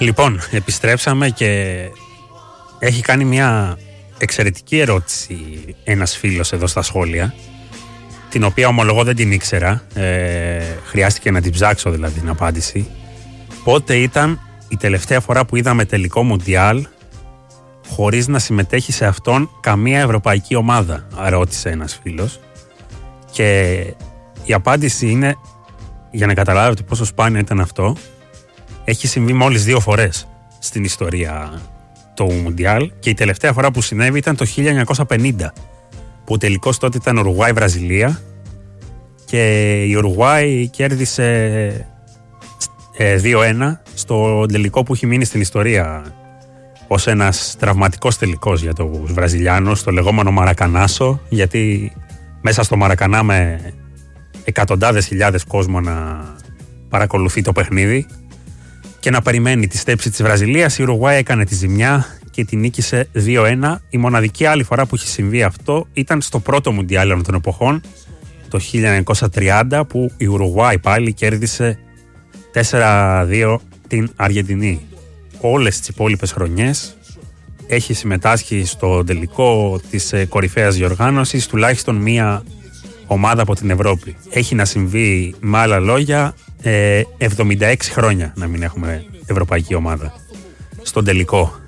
Λοιπόν, επιστρέψαμε και έχει κάνει μια εξαιρετική ερώτηση ένας φίλος εδώ στα σχόλια, την οποία ομολογώ δεν την ήξερα, χρειάστηκε να την ψάξω δηλαδή την απάντηση. Πότε ήταν η τελευταία φορά που είδαμε τελικό Μουντιάλ χωρίς να συμμετέχει σε αυτόν καμία ευρωπαϊκή ομάδα, ρώτησε ένας φίλος. Και η απάντηση είναι, για να καταλάβετε πόσο σπάνιο ήταν αυτό, έχει συμβεί μόλις 2 φορές στην ιστορία του Μουντιάλ και η τελευταία φορά που συνέβη ήταν το 1950, που τελικώς τότε ήταν Ουρουγουάη-Βραζιλία και η Ουρουγουάη κέρδισε 2-1 στο τελικό που έχει μείνει στην ιστορία ως ένας τραυματικός τελικός για τους Βραζιλιάνους, το λεγόμενο Μαρακανάσο, γιατί μέσα στο Μαρακανά με εκατοντάδες χιλιάδες κόσμο να παρακολουθεί το παιχνίδι και να περιμένει τη στέψη της Βραζιλίας, η Ουρουγουάη έκανε τη ζημιά και την νίκησε 2-1. Η μοναδική άλλη φορά που έχει συμβεί αυτό ήταν στο πρώτο Μουντιάλ των εποχών, το 1930, που η Ουρουγουάη πάλι κέρδισε 4-2 την Αργεντινή. Όλες τις υπόλοιπες χρονιές έχει συμμετάσχει στο τελικό της κορυφαίας διοργάνωσης τουλάχιστον μία ομάδα από την Ευρώπη. Έχει να συμβεί, με άλλα λόγια, 76 χρόνια να μην έχουμε ευρωπαϊκή ομάδα στον τελικό.